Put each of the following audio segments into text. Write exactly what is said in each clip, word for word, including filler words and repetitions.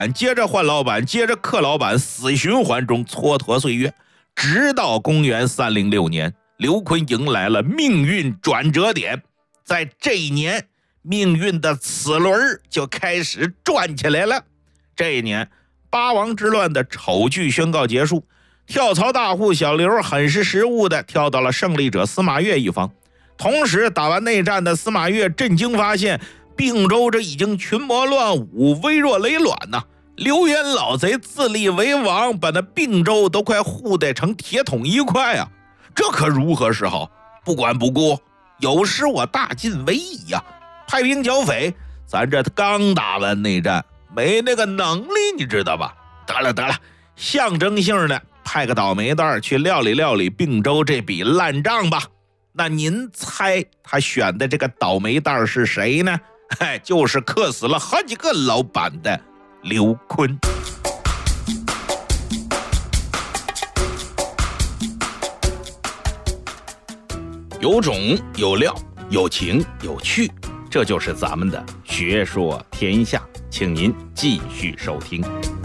接着换老板，接着克老板，死循环中蹉跎岁月，直到公元三零六年，刘琨迎来了命运转折点。在这一年，命运的齿轮就开始转起来了。这一年，八王之乱的丑剧宣告结束，跳槽大户小刘很是识物的跳到了胜利者司马越一方。同时，打完内战的司马越震惊发现，并州这已经群魔乱舞，危若累卵呐、啊！刘渊老贼自立为王，把那并州都快护得成铁桶一块啊！这可如何是好？不管不顾，有失我大晋威仪呀、啊！派兵剿匪，咱这刚打完内战，没那个能力，你知道吧？得了得了，象征性的派个倒霉蛋去料理料理并州这笔烂账吧。那您猜他选的这个倒霉蛋是谁呢？哎，就是克死了好几个老板的刘琨。有种有料，有情有趣，这就是咱们的学说天下，请您继续收听。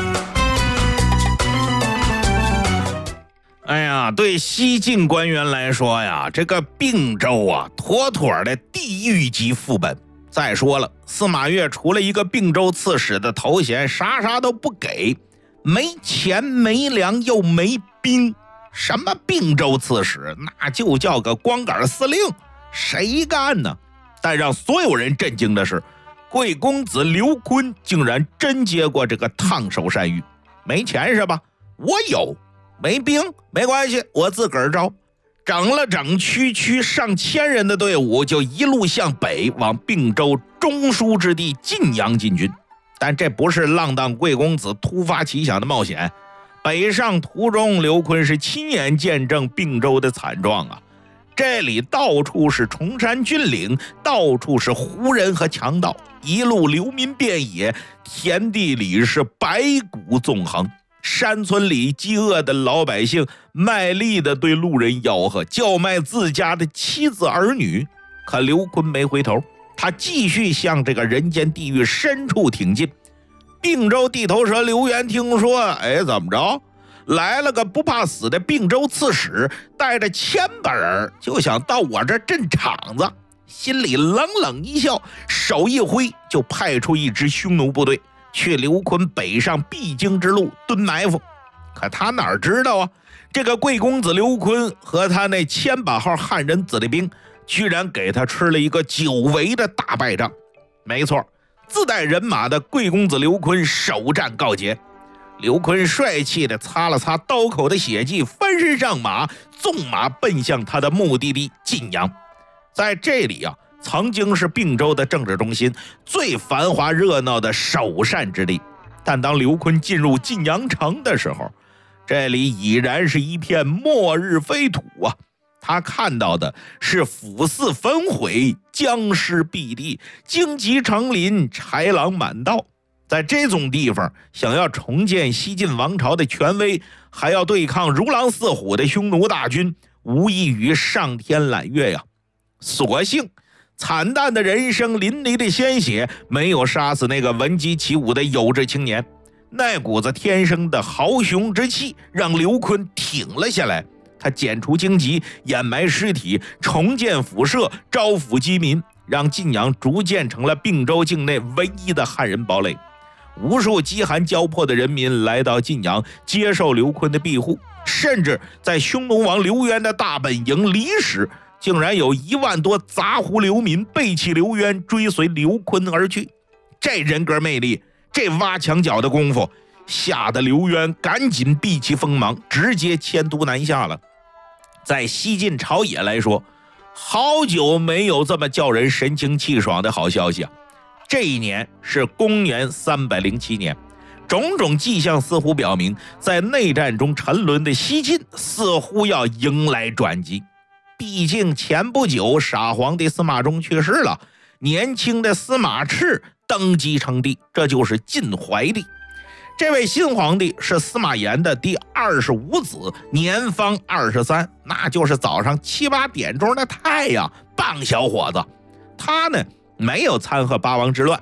哎呀，对西晋官员来说呀，这个并州啊，妥妥的地狱级副本。再说了，司马越除了一个并州刺史的头衔，啥啥都不给，没钱没粮又没兵，什么并州刺史，那就叫个光杆司令，谁干呢？但让所有人震惊的是，贵公子刘琨竟然真接过这个烫手山芋。没钱是吧？我有。没兵没关系，我自个儿招。整了整区区上千人的队伍，就一路向北往并州中枢之地晋阳进军。但这不是浪荡贵公子突发奇想的冒险，北上途中，刘琨是亲眼见证并州的惨状啊！这里到处是崇山峻岭，到处是胡人和强盗，一路流民遍野，田地里是白骨纵横。山村里饥饿的老百姓卖力地对路人吆喝，叫卖自家的妻子儿女。可刘琨没回头，他继续向这个人间地狱深处挺进。并州地头蛇刘渊听说，哎，怎么着？来了个不怕死的并州刺史，带着千把人就想到我这镇场子，心里冷冷一笑，手一挥就派出一支匈奴部队去刘琨北上必经之路蹲埋伏。可他哪知道啊，这个贵公子刘琨和他那千把号汉人子弟兵居然给他吃了一个久违的大败仗。没错，自带人马的贵公子刘琨首战告捷。刘琨帅气地擦了擦刀口的血迹，翻身上马，纵马奔向他的目的地晋阳。在这里啊，曾经是并州的政治中心，最繁华热闹的首善之地。但当刘琨进入晋阳城的时候，这里已然是一片末日飞土啊！他看到的是府寺焚毁，僵尸蔽地，荆棘成林，豺狼满道。在这种地方，想要重建西晋王朝的权威，还要对抗如狼似虎的匈奴大军，无异于上天揽月呀！所幸惨淡的人生，淋漓的鲜血，没有杀死那个闻鸡起舞的有志青年。那股子天生的豪雄之气，让刘琨挺了下来。他剪除荆棘，掩埋尸体，重建府舍，招抚饥民，让晋阳逐渐成了并州境内唯一的汉人堡垒。无数饥寒交迫的人民来到晋阳，接受刘琨的庇护，甚至在匈奴王刘渊的大本营离时，竟然有一万多杂胡流民背弃刘渊，追随刘琨而去。这人格魅力，这挖墙脚的功夫，吓得刘渊赶紧避其锋芒，直接迁都南下了。在西晋朝野来说，好久没有这么叫人神清气爽的好消息啊！这一年是公元三百零七年，种种迹象似乎表明，在内战中沉沦的西晋似乎要迎来转机。毕竟前不久傻皇帝司马衷去世了，年轻的司马炽登基称帝，这就是晋怀帝。这位新皇帝是司马炎的第二十五子，年方二十三，那就是早上七八点钟的太阳，棒小伙子。他呢没有参和八王之乱，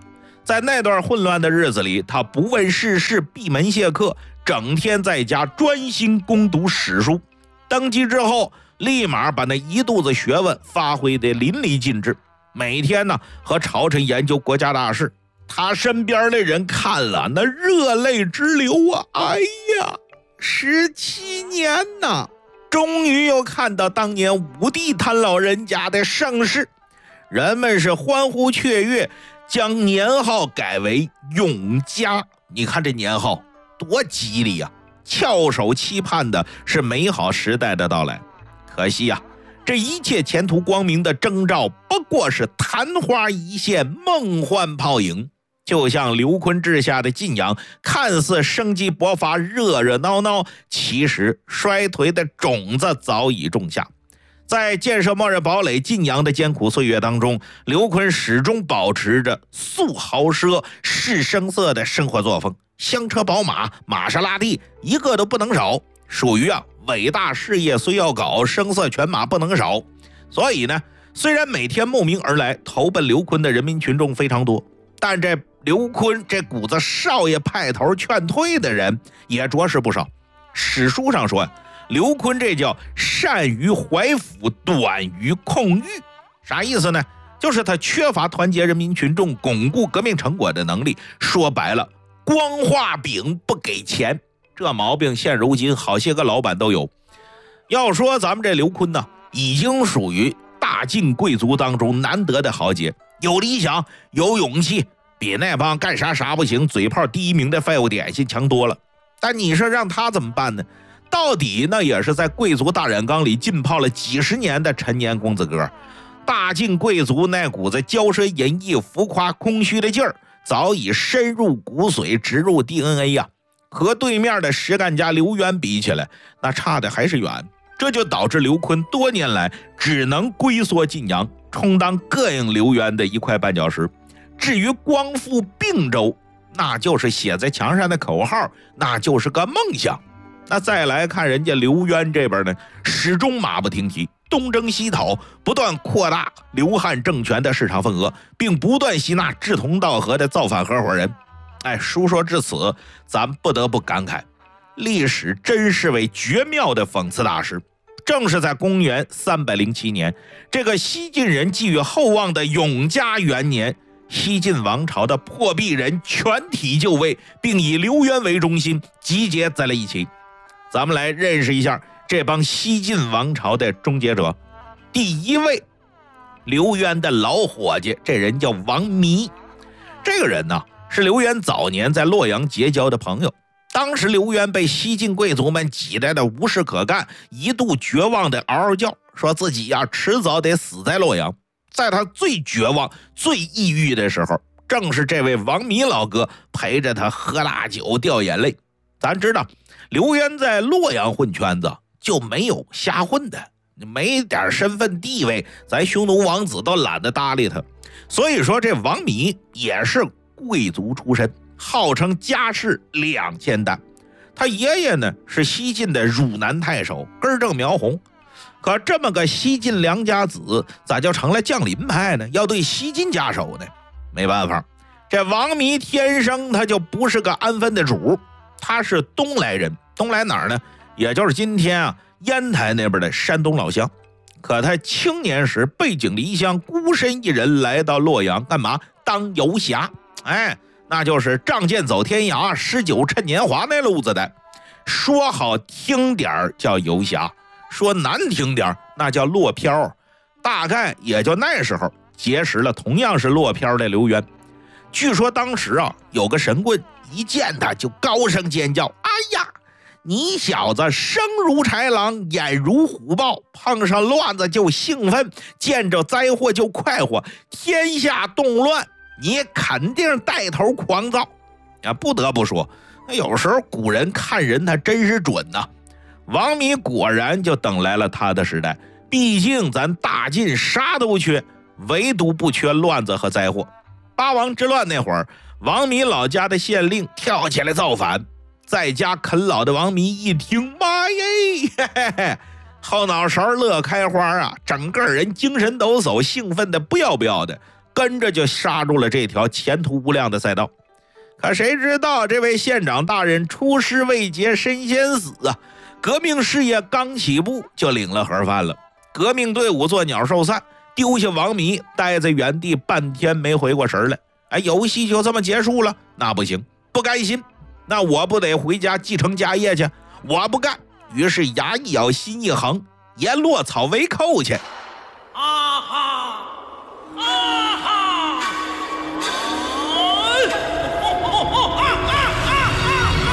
在那段混乱的日子里，他不问世事，闭门谢客，整天在家专心攻读史书。登基之后，立马把那一肚子学问发挥得淋漓尽致，每天呢和朝臣研究国家大事。他身边的人看了那热泪直流啊！哎呀，十七年呐，终于又看到当年武帝他老人家的盛世，人们是欢呼雀跃，将年号改为永嘉。你看这年号多吉利啊！翘首期盼的是美好时代的到来。可惜呀、啊，这一切前途光明的征兆不过是昙花一现，梦幻泡影。就像刘琨治下的晋阳，看似生机勃发，热热闹闹，其实衰颓的种子早已种下。在建设末日堡垒晋阳的艰苦岁月当中，刘琨始终保持着素豪奢、是声色的生活作风，香车宝马、玛莎拉蒂一个都不能少，属于啊伟大事业虽要搞，声色犬马不能少。所以呢，虽然每天慕名而来投奔刘琨的人民群众非常多，但这刘琨这股子少爷派头劝退的人也着实不少。史书上说，刘琨这叫善于怀抚，短于控御。啥意思呢？就是他缺乏团结人民群众、巩固革命成果的能力。说白了，光画饼不给钱，这毛病现如今好些个老板都有。要说咱们这刘琨呢，已经属于大晋贵族当中难得的豪杰，有理想，有勇气，比那帮干啥啥不行、嘴炮第一名的废物点心强多了。但你说让他怎么办呢？到底那也是在贵族大染缸里浸泡了几十年的陈年公子哥。大晋贵族那股子骄奢淫逸、浮夸空虚的劲儿，早已深入骨髓，植入 D N A 呀、啊。和对面的实干家刘渊比起来，那差的还是远。这就导致刘琨多年来只能龟缩晋阳，充当膈应刘渊的一块绊脚石。至于光复并州，那就是写在墙上的口号，那就是个梦想。那再来看人家刘渊这边呢，始终马不停蹄，东征西讨，不断扩大刘汉政权的市场份额，并不断吸纳志同道合的造反合伙人。哎，书说至此，咱不得不感慨，历史真是位绝妙的讽刺大师。正是在公元三百零七年，这个西晋人寄予厚望的永嘉元年，西晋王朝的破壁人全体就位，并以刘渊为中心集结在了一起。咱们来认识一下这帮西晋王朝的终结者。第一位，刘渊的老伙计，这人叫王弥。这个人呢，是刘渊早年在洛阳结交的朋友。当时刘渊被西晋贵族们挤得的无事可干，一度绝望的嗷嗷叫，说自己呀迟早得死在洛阳。在他最绝望、最抑郁的时候，正是这位王弥老哥陪着他喝大酒、掉眼泪。咱知道，刘渊在洛阳混圈子就没有瞎混的，没点身份地位，咱匈奴王子都懒得搭理他。所以说，这王弥也是贵族出身，号称家世两千担。他爷爷呢是西晋的汝南太守，根正苗红。可这么个西晋良家子，咋就成了降临派呢？要对西晋下手呢？没办法，这王弥天生他就不是个安分的主。他是东来人，东来哪儿呢？也就是今天啊烟台那边的山东老乡。可他青年时背井离乡，孤身一人来到洛阳，干嘛？当游侠。哎，那就是仗剑走天涯，诗酒趁年华那路子的。说好听点叫游侠，说难听点那叫落漂。大概也就那时候结识了同样是落漂的刘渊。据说当时啊有个神棍一见他就高声尖叫，哎呀，你小子生如豺狼，眼如虎豹，碰上乱子就兴奋，见着灾祸就快活，天下动乱你肯定带头狂躁啊！不得不说，有时候古人看人他真是准呐、啊。王弥果然就等来了他的时代，毕竟咱大晋啥都缺，唯独不缺乱子和灾祸。八王之乱那会儿，王弥老家的县令跳起来造反，在家啃老的王弥一听，妈耶，嘿嘿嘿，后脑勺乐开花啊，整个人精神抖擞，兴奋的不要不要的， 跟着就杀入了这条前途无量的赛道。可谁知道这位县长大人出师未捷身先死啊！革命事业刚起步就领了盒饭了，革命队伍作鸟兽散，丢下王弥待在原地半天没回过神来。哎，游戏就这么结束了？那不行，不甘心，那我不得回家继承家业去？我不干。于是牙一咬，心一横，沿落草为寇去。